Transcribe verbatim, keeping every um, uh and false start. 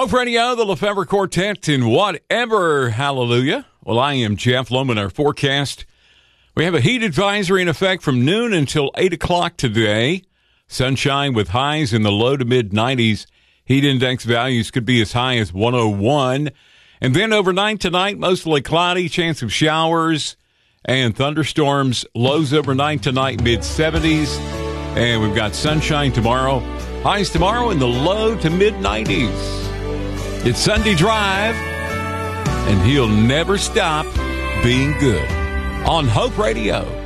Hope Radio, the Lefebvre Quartet, and whatever. Hallelujah. Well, I am Jeff Loman. Our forecast. We have a heat advisory in effect from noon until eight o'clock today. Sunshine with highs in the low to mid nineties. Heat index values could be as high as one oh one. And then overnight tonight, mostly cloudy, chance of showers and thunderstorms. Lows overnight tonight, mid seventies. And we've got sunshine tomorrow. Highs tomorrow in the low to mid nineties. It's Sunday Drive, and he'll never stop being good on Hope Radio.